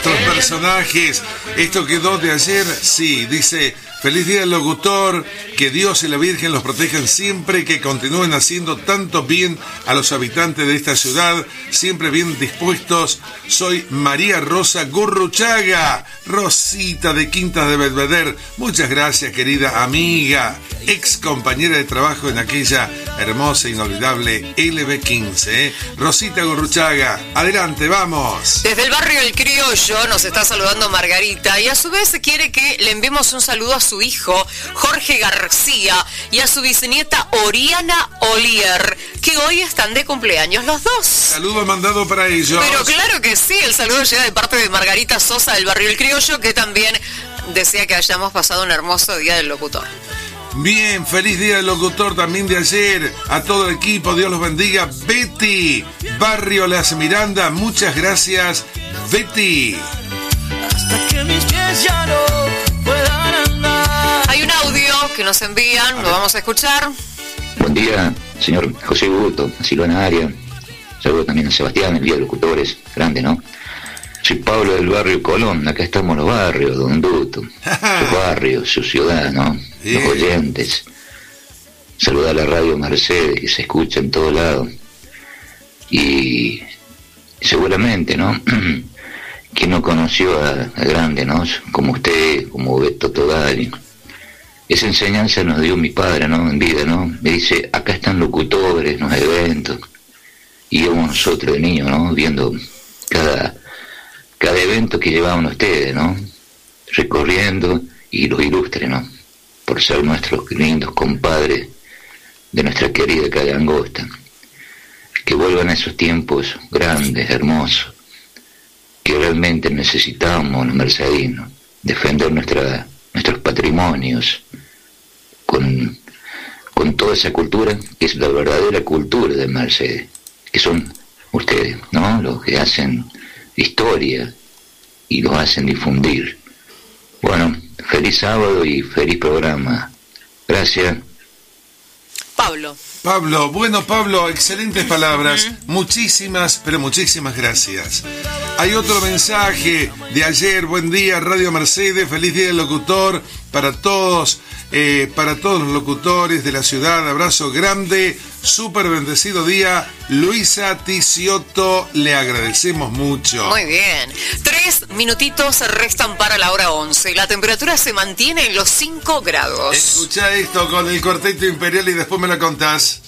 nuestros personajes. ¿Esto quedó de ayer? Sí, dice... Feliz día del locutor, que Dios y la Virgen los protejan siempre, que continúen haciendo tanto bien a los habitantes de esta ciudad, siempre bien dispuestos. Soy María Rosa Gurruchaga, Rosita de Quintas de Belvedere. Muchas gracias, querida amiga, ex compañera de trabajo en aquella hermosa e inolvidable LB15. Rosita Gurruchaga, adelante, vamos. Desde el barrio El Criollo nos está saludando Margarita y a su vez quiere que le enviemos un saludo a su hijo Jorge García y a su bisnieta Oriana Olier, que hoy están de cumpleaños los dos. Saludo mandado para ellos. Pero claro que sí, el saludo llega de parte de Margarita Sosa del barrio El Criollo, que también desea que hayamos pasado un hermoso día del locutor. Bien, feliz día del locutor también de ayer. A todo el equipo, Dios los bendiga. Betty, Barrio Las Miranda, muchas gracias, Betty. Hasta que mis pies ya no puedan andar. Hay un audio que nos envían, lo vamos a escuchar. Buen día, señor José Buto, a Silvana Aria. Saludo también a Sebastián, el día de locutores, grande, ¿no? Soy Pablo del barrio Colón, acá estamos los barrios, don Duto. Su barrio, su ciudad, ¿no? Los oyentes. Saludar a la radio Mercedes, que se escucha en todo lado. Y seguramente, ¿no? ¿Quién no conoció a grande, ¿no? Como usted, como Beto Todari. Esa enseñanza nos dio mi padre, ¿no? En vida, ¿no? Me dice, acá están locutores, los eventos. Y íbamos nosotros de niños, ¿no? Viendo cada evento que llevaban ustedes, ¿no? Recorriendo y los ilustres, ¿no? Por ser nuestros lindos compadres de nuestra querida calle Angosta. Que vuelvan a esos tiempos grandes, hermosos, que realmente necesitamos los mercedinos, defender nuestros patrimonios con toda esa cultura que es la verdadera cultura de Mercedes, que son ustedes, ¿no? Los que hacen historia y los hacen difundir. Bueno, feliz sábado y feliz programa. Gracias. Pablo, bueno Pablo, excelentes palabras, muchísimas, pero muchísimas gracias. Hay otro mensaje de ayer, buen día Radio Mercedes, feliz día del locutor para todos los locutores de la ciudad, abrazo grande, súper bendecido día, Luisa Ticiotto, le agradecemos mucho. Muy bien, 3 minutitos restan para la hora 11, la temperatura se mantiene en los 5 grados. Escucha esto con el Cuarteto Imperial y después me la contás.